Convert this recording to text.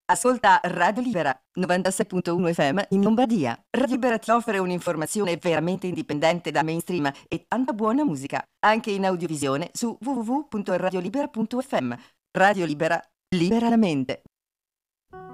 Ascolta Radio Libera, 96.1 FM in Lombardia. Radio Libera ti offre un'informazione veramente indipendente da mainstream e tanta buona musica, anche in audiovisione su www.radiolibera.fm. Radio Libera, libera la mente.